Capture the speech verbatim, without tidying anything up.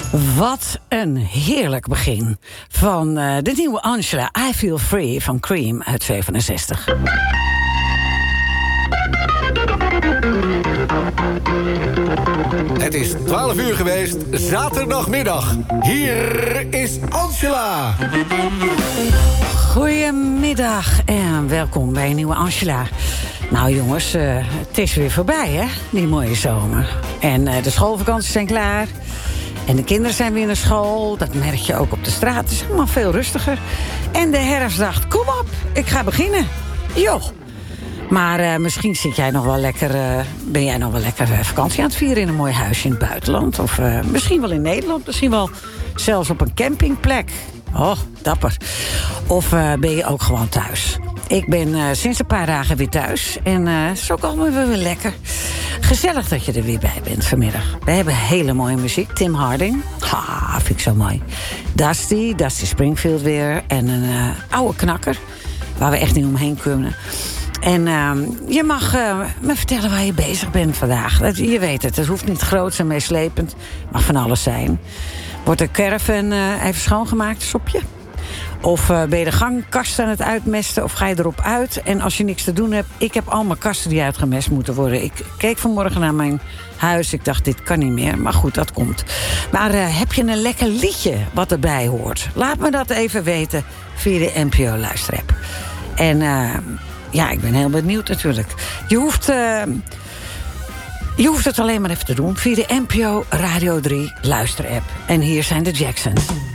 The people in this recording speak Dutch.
Wat een heerlijk begin van uh, de nieuwe Angela, I Feel Free van Cream uit zevenenzestig. Het is twaalf uur geweest, zaterdagmiddag. Hier is Angela. Goedemiddag en welkom bij een nieuwe Angela. Nou jongens, uh, het is weer voorbij hè, die mooie zomer. En uh, de schoolvakanties zijn klaar. En de kinderen zijn weer naar school. Dat merk je ook op de straat. Het is allemaal veel rustiger. En de herfst dacht, kom op, ik ga beginnen. Joh. Maar uh, misschien zit jij nog wel lekker, uh, ben jij nog wel lekker uh, vakantie aan het vieren in een mooi huisje in het buitenland. Of uh, misschien wel in Nederland. Misschien wel zelfs op een campingplek. Oh, dapper. Of uh, ben je ook gewoon thuis. Ik ben uh, sinds een paar dagen weer thuis. En uh, het is ook allemaal weer lekker. Gezellig dat je er weer bij bent vanmiddag. We hebben hele mooie muziek. Tim Harding. Ha, vind ik zo mooi. Dusty, Dusty Springfield weer. En een uh, oude knakker. Waar we echt niet omheen kunnen. En uh, je mag uh, me vertellen waar je bezig bent vandaag. Dat, je weet het, het hoeft niet groots en meeslepend. Het mag van alles zijn. Wordt de caravan uh, even schoongemaakt, sopje? Of uh, ben je de gangkast aan het uitmesten of ga je erop uit? En als je niks te doen hebt, ik heb al mijn kasten die uitgemest moeten worden. Ik keek vanmorgen naar mijn huis, ik dacht dit kan niet meer. Maar goed, dat komt. Maar uh, heb je een lekker liedje wat erbij hoort? Laat me dat even weten via de N P O-luisterapp. En uh, ja, ik ben heel benieuwd natuurlijk. Je hoeft... Uh, Je hoeft het alleen maar even te doen via de N P O Radio drie luisterapp. En hier zijn de Jacksons.